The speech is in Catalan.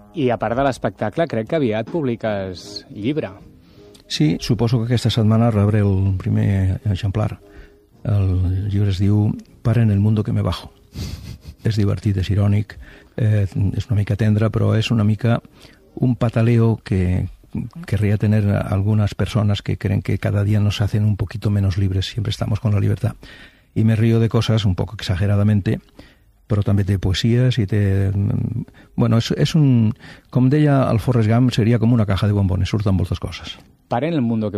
I a part de l'espectacle, crec que aviat publiques llibre. Sí, suposo que aquesta setmana rebré el primer exemplar. El llibre es diu Para en el mundo que me bajo. És divertit, és irònic, és una mica tendre, però és una mica un pataleo que querría tener algunas personas que creen que cada día nos hacen un poquito menos libres, siempre estamos con la libertad. Y me río de cosas un poco exageradamente, però també té poesies i té... Bueno, és un... Com deia el Forrest Gump, seria com una caja de bombones, surten moltes coses. Para en el mundo que